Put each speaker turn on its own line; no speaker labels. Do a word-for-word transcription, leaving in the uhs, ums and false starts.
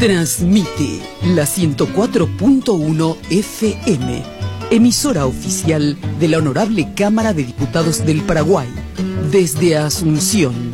Transmite la ciento cuatro punto uno F M, emisora oficial de la Honorable Cámara de Diputados del Paraguay, desde Asunción.